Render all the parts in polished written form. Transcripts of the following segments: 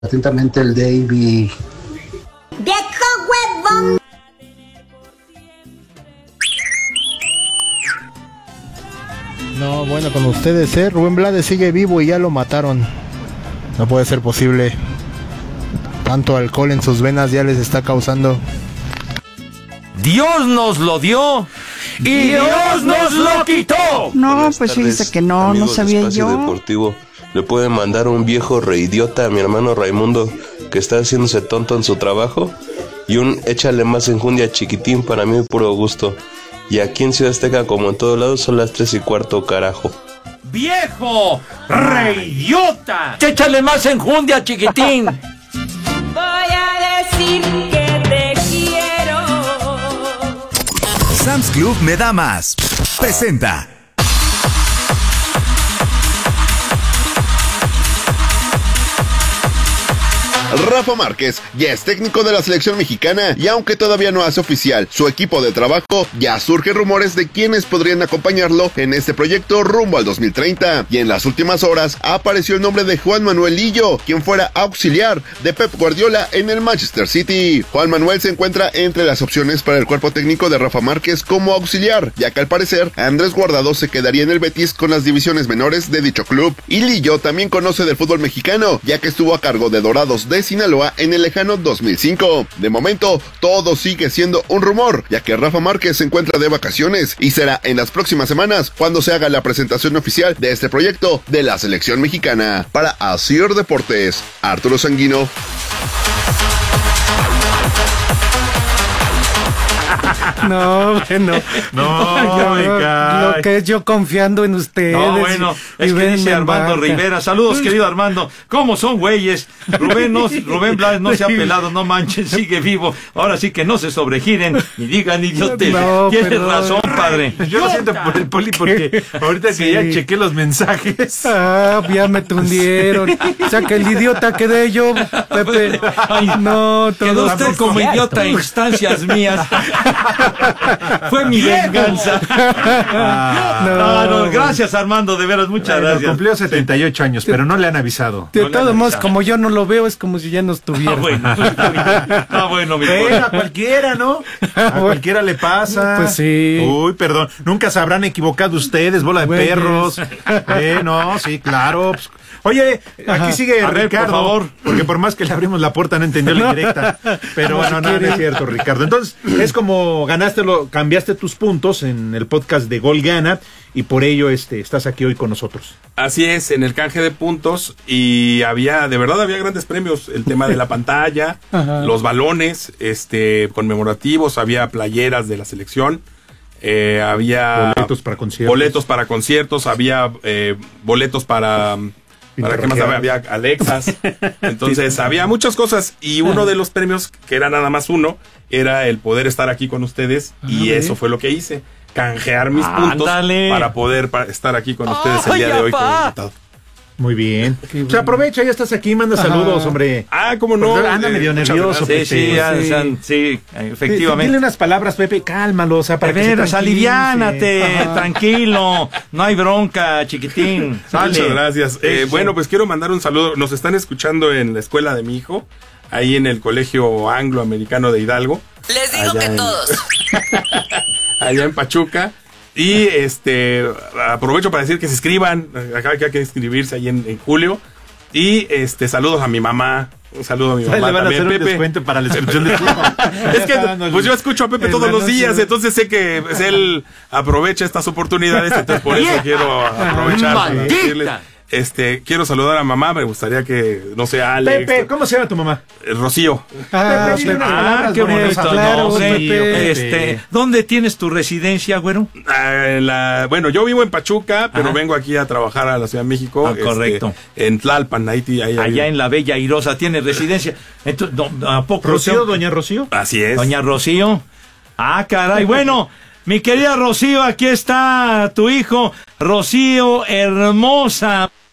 Atentamente el Davey. ¡Viejo huevón! No, bueno, con ustedes, Rubén Blades sigue vivo y ya lo mataron. No puede ser posible. Tanto alcohol en sus venas ya les está causando. Dios nos lo dio y Dios nos lo quitó. No, pues fíjese que no sabía yo. Deportivo. ¿Le pueden mandar un viejo reidiota a mi hermano Raimundo que está haciéndose tonto en su trabajo? Y un échale más enjundia chiquitín para mí puro gusto. Y aquí en Ciudad Azteca, como en todos lados, son las 3:15, carajo. ¡Viejo reidiota! ¡Échale más enjundia, chiquitín! Voy a decir que te quiero. Sam's Club me da más. Presenta. Rafa Márquez ya es técnico de la selección mexicana y aunque todavía no hace oficial su equipo de trabajo, ya surgen rumores de quienes podrían acompañarlo en este proyecto rumbo al 2030. Y en las últimas horas apareció el nombre de Juan Manuel Lillo, quien fuera auxiliar de Pep Guardiola en el Manchester City. Juan Manuel se encuentra entre las opciones para el cuerpo técnico de Rafa Márquez como auxiliar, ya que al parecer Andrés Guardado se quedaría en el Betis con las divisiones menores de dicho club. Y Lillo también conoce del fútbol mexicano, ya que estuvo a cargo de Dorados de Sinaloa en el lejano 2005. De momento, todo sigue siendo un rumor, ya que Rafa Márquez se encuentra de vacaciones y será en las próximas semanas cuando se haga la presentación oficial de este proyecto de la selección mexicana. Para Asir Deportes, Arturo Sanguino. No, bueno. No, lo que es yo confiando en ustedes. No, bueno, es que dice Armando Rivera. Saludos, querido Armando. ¿Cómo son, güeyes? Rubén Blades no se ha pelado, no manchen, sigue vivo. Ahora sí que no se sobregiren ni digan idiotes. No, tienes razón, padre. Yo lo siento por el Poli porque ahorita que ya chequé los mensajes. Ya me tundieron. O sea que el idiota quedé yo, Pepe. Ay, no, quedó usted como idiota en instancias mías. Fue mi venganza. No, gracias Armando, de veras, muchas gracias. Cumplió 78 años, pero no le han avisado. De todos modos, como yo no lo veo, es como si ya no estuviera. Bueno, mi a cualquiera, ¿no? A cualquiera le pasa. Pues sí. Uy, perdón, nunca se habrán equivocado ustedes, bola de perros. No, sí, claro. Oye, aquí sigue Ricardo, por favor. Porque por más que le abrimos la puerta no entendió la indirecta. Pero bueno, no es cierto, Ricardo. Entonces, es como cambiaste tus puntos en el podcast de Gol Gana y por ello estás aquí hoy con nosotros. Así es, en el canje de puntos y de verdad había grandes premios, el tema de la pantalla, los balones, conmemorativos, había playeras de la selección. Había boletos para conciertos, había boletos para qué más había Alexas. Entonces había muchas cosas y uno de los premios, que era nada más uno, era el poder estar aquí con ustedes y eso fue lo que hice, canjear mis puntos para poder estar aquí con ustedes el día de hoy como invitado. Muy bien. O sea, aprovecha, ya estás aquí, manda saludos, hombre. ¿Cómo no? Anda medio nervioso, Pepe. Sí, efectivamente. Dile unas palabras, Pepe, cálmalo, o sea, para que se aliviánate, tranquilo, no hay bronca, chiquitín. Muchas gracias. Bueno, pues quiero mandar un saludo. Nos están escuchando en la escuela de mi hijo, ahí en el Colegio Anglo-Americano de Hidalgo. Les digo que todos. Allá en Pachuca. Y aprovecho para decir que se inscriban, acá hay que inscribirse ahí en julio. Y saludos a mi mamá. Un saludo a mi mamá. Le van a hacer un descuento para la inscripción de tu hijo. Es que pues yo escucho a Pepe todos los días, entonces sé que pues, él aprovecha estas oportunidades, entonces por eso quiero aprovechar para decirles. Quiero saludar a mamá, me gustaría que, no sé, Alex. Pepe, ¿cómo se llama tu mamá? Rocío. Pepe, qué bonito, claro, no sé. Pepe. ¿Dónde tienes tu residencia, güero? Bueno, yo vivo en Pachuca, pero vengo aquí a trabajar a la Ciudad de México. Correcto. En Tlalpan, allá en la Bella Airosa tienes residencia. Entonces, ¿a poco? ¿Rocío, doña Rocío? Así es. Doña Rocío. Caray, bueno. Mi querida Rocío, aquí está tu hijo, Rocío hermosa.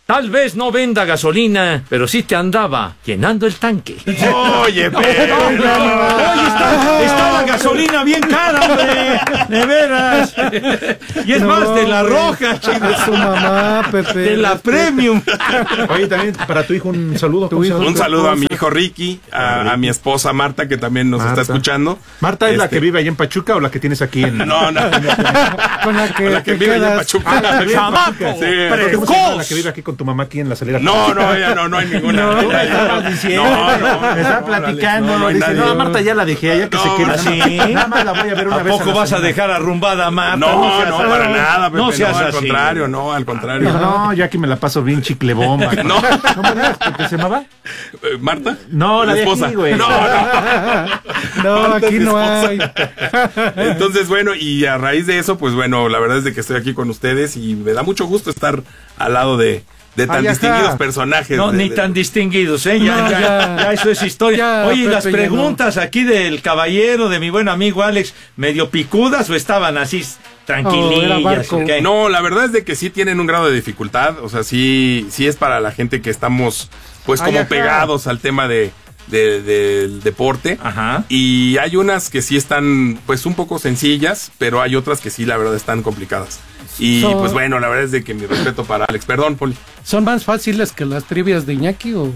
Tal vez no venda gasolina, pero sí te andaba llenando el tanque. Oye, pero... Oye, está la gasolina bien cara, hombre. De veras. Y es más, de la roja, chico. Es su mamá, Pepe. De la premium. Oye, también para tu hijo un saludo. Un saludo a mi hijo Ricky, a mi esposa Marta, que también nos está escuchando. ¿Marta es la que vive allá en Pachuca o la que tienes aquí en...? No. Con la que vive allá en Pachuca. La Sí. que vive aquí con tu mamá aquí en la salida. No, ella no hay ninguna. No, me estaba platicando. No, dice, no, Marta ya la dejé, allá que se quede así. Nada más la voy a ver una ¿A vez. poco vas a dejar arrumbada a Marta? No, para nada, Pepe, no seas al así. al contrario. No, yo aquí me la paso bien chicle bomba. No. ¿Cómo era? ¿Qué se llamaba? ¿Marta? No, la esposa. de aquí, güey. No, aquí es mi no esposa. hay. Entonces, bueno, y a raíz de eso, pues bueno, la verdad es de que estoy aquí con ustedes y me da mucho gusto estar al lado de tan distinguidos personajes. No, ni tan distinguidos, ¿eh? Ya eso es historia. Oye, Pepe, las preguntas aquí del caballero, de mi buen amigo Alex, ¿medio picudas o estaban así tranquilillas? ¿Okay? No, la verdad es de que sí tienen un grado de dificultad, o sea, sí es para la gente que estamos, pues, como pegados al tema del deporte. Ajá. Y hay unas que sí están, pues, un poco sencillas, pero hay otras que sí, la verdad, están complicadas. Y pues bueno, la verdad es de que mi respeto para Alex. Perdón, Poli. ¿Son más fáciles que las trivias de Iñaki o...?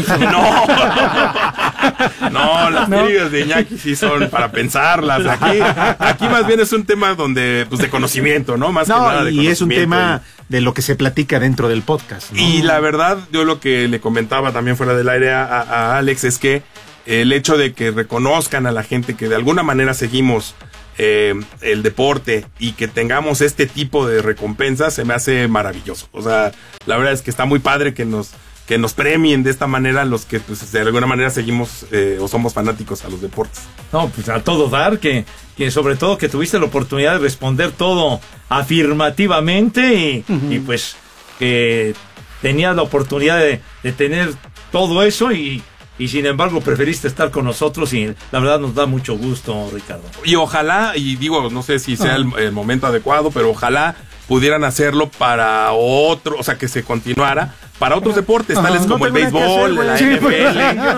No, las trivias de Iñaki sí son para pensarlas. Aquí más bien es un tema donde, pues, de conocimiento, ¿no? Más que nada de y es un conocimiento. tema de lo que se platica dentro del podcast, ¿no? Y la verdad, yo lo que le comentaba también fuera del aire a Alex es que el hecho de que reconozcan a la gente que de alguna manera seguimos el deporte y que tengamos este tipo de recompensas se me hace maravilloso. O sea, la verdad es que está muy padre que nos premien de esta manera los que, pues, de alguna manera seguimos o somos fanáticos a los deportes. No, pues a todo dar, que sobre todo que tuviste la oportunidad de responder todo afirmativamente y pues que tenías la oportunidad de tener todo eso y sin embargo preferiste estar con nosotros y la verdad nos da mucho gusto, Ricardo. Y ojalá, y digo, no sé si sea el momento adecuado, pero ojalá pudieran hacerlo para otro, o sea, que se continuara para otros deportes, tales como el béisbol, la NFL.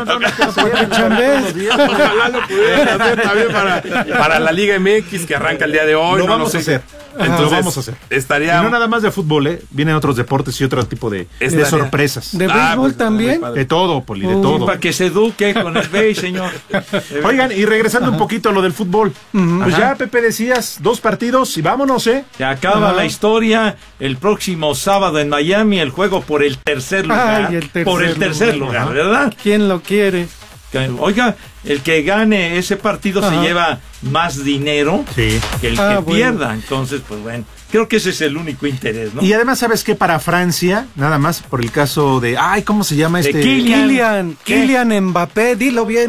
Ojalá lo pudieran hacer también para la Liga MX que arranca el día de hoy. Lo vamos a hacer. Entonces, lo vamos a hacer. Estaría... Y no nada más de fútbol, vienen otros deportes y otro tipo de sorpresas. ¿De béisbol pues, también? De todo, Poli, de todo. Para que se eduque con el béis, señor. Oigan, y regresando un poquito a lo del fútbol, pues ya, Pepe, decías, 2 partidos y vámonos, ¿eh? Se acaba la historia el próximo sábado en Miami, el juego por el tercer lugar. Por el tercer lugar, ¿verdad? ¿Quién lo quiere? Oiga, el que gane ese partido se lleva más dinero que el que pierda. Entonces, pues bueno, creo que ese es el único interés, ¿no? Y además, ¿sabes qué? Para Francia, nada más por el caso de... Ay, ¿cómo se llama este? Kylian Mbappé, dilo bien.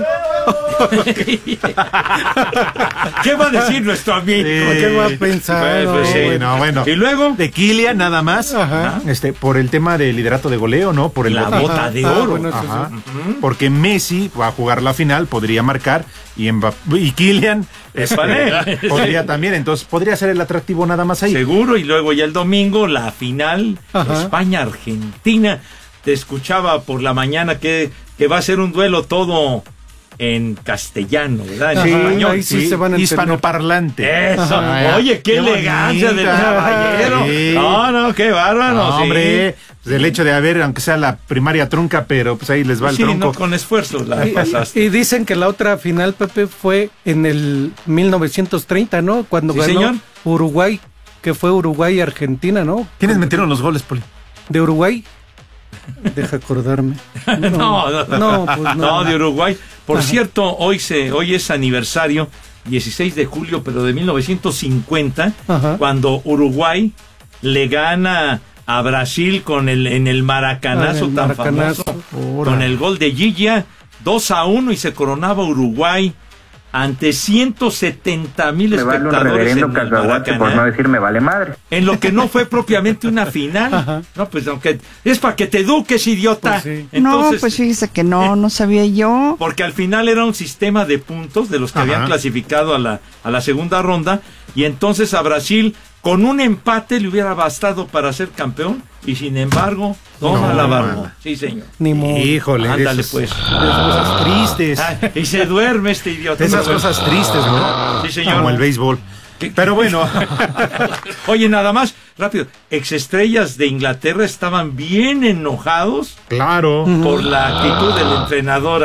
¿Qué va a decir nuestro amigo? ¿Qué va a pensar? Bueno. Y luego de Kylian nada más, por el tema del liderato de goleo, ¿no? Por la bota de oro. Porque Messi va a jugar la final, podría marcar y Kylian podría también, entonces podría ser el atractivo nada más ahí. Seguro, y luego ya el domingo la final España-Argentina. Te escuchaba por la mañana que va a ser un duelo todo en castellano, ¿verdad? En español. Ahí sí se van a hispanoparlante. Eso. Oye, qué elegancia del caballero. Sí. No, qué bárbaro. No, hombre, pues el hecho de haber, aunque sea la primaria trunca, pero pues ahí les va el tronco. No, con esfuerzo la pasaste. Y dicen que la otra final, Pepe, fue en el 1930, ¿no? Cuando ganó Uruguay, que fue Uruguay y Argentina, ¿no? ¿Quiénes metieron los goles, Poli? De Uruguay. Deja acordarme. No, de Uruguay. Por cierto, hoy es aniversario, 16 de julio, pero de 1950, cuando Uruguay le gana a Brasil en el maracanazo tan famoso, con el gol de Gilla, 2-1, y se coronaba Uruguay ante 170,000 espectadores en el Maracaná, por no decir me vale madre. en lo que no fue propiamente una final. No, pues aunque es para que te eduques, idiota. Pues sí. Entonces, no, pues fíjese que no sabía yo. Porque al final era un sistema de puntos de los que habían clasificado a la segunda ronda, y entonces a Brasil con un empate le hubiera bastado para ser campeón y sin embargo, toma la barba. Sí, señor. Ni modo. Híjole. Ándale, pues. Esas cosas tristes. Ay, y se duerme este idiota. Esas cosas tristes, ¿no? Sí, señor. Como el béisbol. Pero bueno. Oye, nada más, rápido. Exestrellas de Inglaterra estaban bien enojados. Claro. Por la actitud del entrenador